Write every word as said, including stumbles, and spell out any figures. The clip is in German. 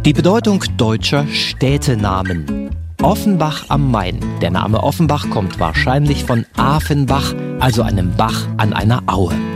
Die Bedeutung deutscher Städtenamen. Offenbach am Main. Der Name Offenbach kommt wahrscheinlich von Afenbach, also einem Bach an einer Aue.